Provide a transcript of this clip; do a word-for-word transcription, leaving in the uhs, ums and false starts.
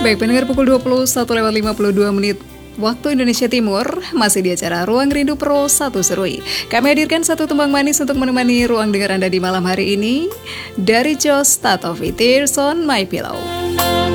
Baik pendengar, pukul dua puluh satu lewat lima puluh dua menit waktu Indonesia Timur, masih di acara Ruang Rindu Pro satu Serui. Kami hadirkan satu tembang manis untuk menemani ruang dengar Anda di malam hari ini dari Joss Tatovi, Tears on My Pillow.